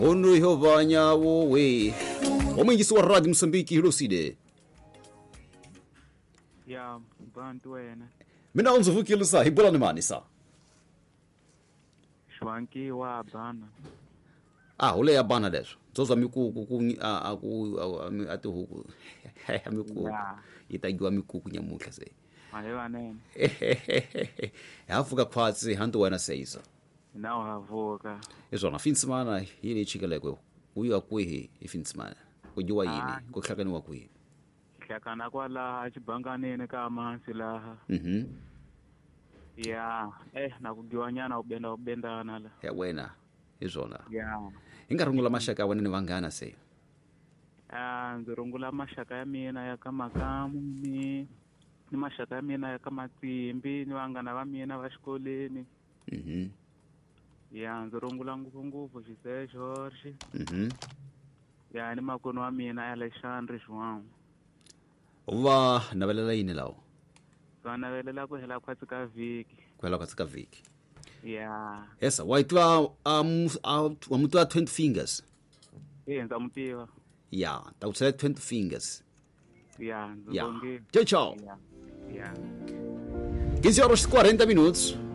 Ono ihovanya wowe. Omwingisi wa Radio Msambiki Hiloside. Ya bantu wena. Mina unzuvukile sa hibula ni mani sa. Shwanki wa bana. Ule ya bana leso. Zoza mikuku atuhuku. Mikuku. Itagiwa mikuku nyamuka se. Alewa nene. Hafuka kwatsi hantu wena seisa. Nao havuka. Izona finsimana hili chikalekwe. Uyu akwihi ifinsimana. Kujua yini. Kuhlakani wakwihi. Hlakana kwala chibanganene kama silaha. Ya, nakugiwanyana ubendana la. Ya wena. Izona. Ya. Ingarungula mashaka wena ni wangana se. Nzirungula mashaka ya mina ya kama kamu ni mashaka ya mina ya kama tsimbi ni wangana va mina va xikoleni. Ya nzirungula nguvu Jose Jorge. Ya ni makono wa mina ya Alexandre João. Uva navelela yini lawo? Navelela ku hela kwatsi ka viki. Kwela kwatsi ka viki. Ya. Esa waitwa wamutwa 20 fingers. Nzamutiva. Ya, tawutsela 20 fingers. Ya, Ya. nzibonge. Ciao. Ya. 15 horas e 40 minutos.